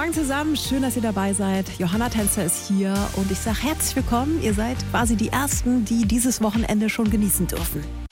Morgen zusammen, schön, dass ihr dabei seid. Johanna Tänzer ist hier und ich sage herzlich willkommen. Ihr seid quasi die Ersten, die dieses Wochenende schon genießen dürfen.